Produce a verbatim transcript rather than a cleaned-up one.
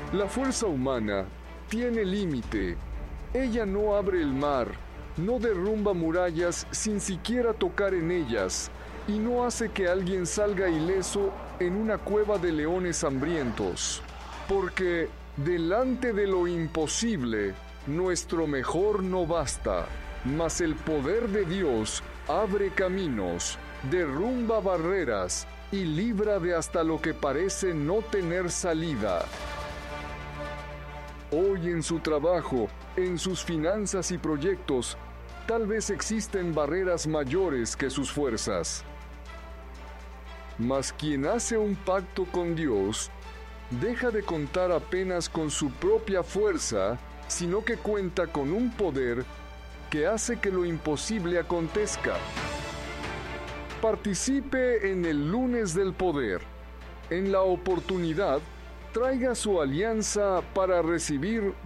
La fuerza humana tiene límite. Ella no abre el mar, no derrumba murallas sin siquiera tocar en ellas, y no hace que alguien salga ileso en una cueva de leones hambrientos. Porque delante de lo imposible, nuestro mejor no basta, mas el poder de Dios abre caminos, derrumba barreras y libra de hasta lo que parece no tener salida. Hoy en su trabajo, en sus finanzas y proyectos, tal vez existen barreras mayores que sus fuerzas. Mas quien hace un pacto con Dios, deja de contar apenas con su propia fuerza, sino que cuenta con un poder que hace que lo imposible acontezca. Participe en el lunes del poder. En la oportunidad, traiga su alianza para recibir